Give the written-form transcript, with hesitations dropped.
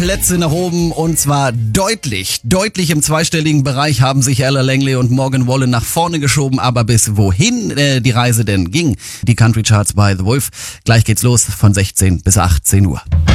Plätze nach oben und zwar deutlich im zweistelligen Bereich haben sich Ella Langley und Morgan Wallen nach vorne geschoben, aber bis wohin die Reise denn ging, die Country Charts bei The Wolf. Gleich geht's los von 16 bis 18 Uhr.